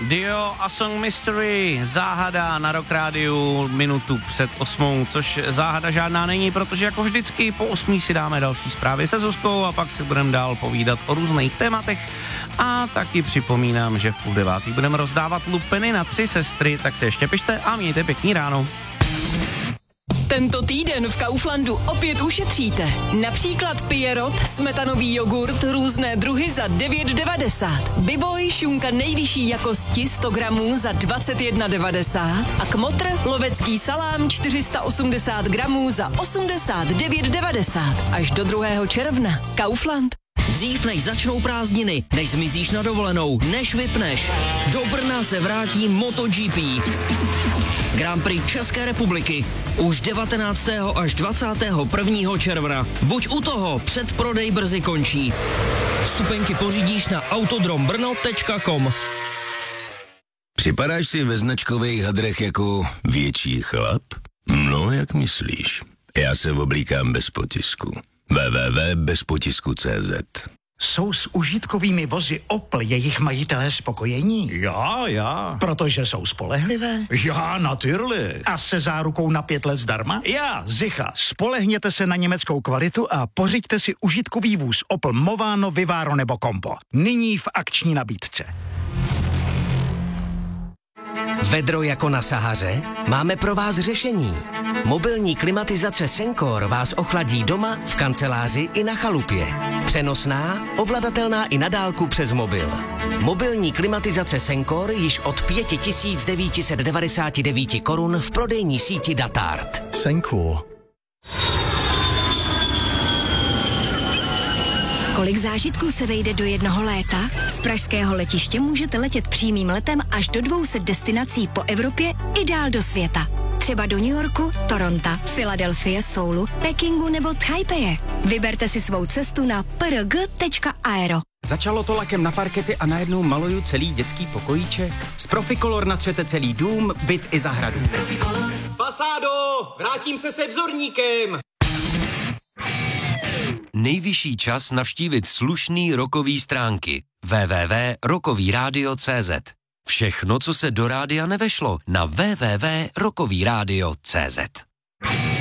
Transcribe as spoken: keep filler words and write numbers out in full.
Dio a Song Mystery, záhada na Rock Rádiu minutu před osmou, což záhada žádná není, protože jako vždycky po osmí si dáme další zprávy se Zuzkou a pak si budeme dál povídat o různých tématech a taky připomínám, že v půl devátý budeme rozdávat lupeny na tři sestry, tak se ještě pište a mějte pěkný ráno. Tento týden v Kauflandu opět ušetříte. Například Pierrot, smetanový jogurt, různé druhy za devět devadesát. Biboj, šunka nejvyšší jakosti sto gramů za dvacet jedna devadesát. A Kmotr, lovecký salám čtyři sta osmdesát gramů za osmdesát devět devadesát. Až do druhého června. Kaufland. Dřív než začnou prázdniny, než zmizíš na dovolenou, než vypneš, do Brna se vrátí MotoGP. Grand Prix České republiky už devatenáctého až dvacátého prvního června. Buď u toho, předprodej brzy končí. Vstupenky pořídíš na autodrom brno tečka com. Připadáš si ve značkových hadrech jako větší chlap? No, jak myslíš? Já se oblíkám bez potisku. w w w tečka bez potisku tečka c z. Jsou s užitkovými vozy Opel jejich majitelé spokojení? Já, já. Protože jsou spolehlivé? Já, natürlich. A se zárukou na pět let zdarma? Já, zicha. Spolehněte se na německou kvalitu a pořiďte si užitkový vůz Opel Movano, Vivaro nebo Combo. Nyní v akční nabídce. Vedro jako na Sahaře? Máme pro vás řešení. Mobilní klimatizace Sencor vás ochladí doma, v kanceláři i na chalupě. Přenosná, ovladatelná i na dálku přes mobil. Mobilní klimatizace Sencor již od pět tisíc devět set devadesát devět korun v prodejní síti Datart. Sencor. Kolik zážitků se vejde do jednoho léta? Z pražského letiště můžete letět přímým letem až do dvou set destinací po Evropě i dál do světa. Třeba do New Yorku, Toronto, Filadelfie, Soulu, Pekingu nebo Taipeje. Vyberte si svou cestu na p r g tečka aero. Začalo to lakem na parkety a najednou maluju celý dětský pokojíček. Z Proficolor natřete celý dům, byt i zahradu. Proficolor. Fasádo, vrátím se se vzorníkem. Nejvyšší čas navštívit slušný rockový stránky w w w tečka rockový rádio tečka c z. Všechno, co se do rádia nevešlo, na w w w tečka rockový rádio tečka c z.